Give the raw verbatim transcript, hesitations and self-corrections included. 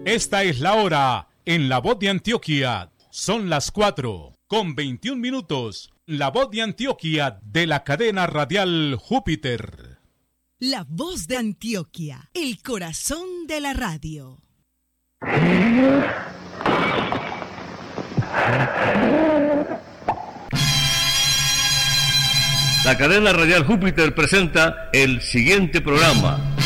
Esta es la hora en La Voz de Antioquia. Son las cuatro con veintiún minutos. La Voz de Antioquia de la cadena radial Júpiter. La Voz de Antioquia, el corazón de la radio. La cadena radial Júpiter presenta el siguiente programa.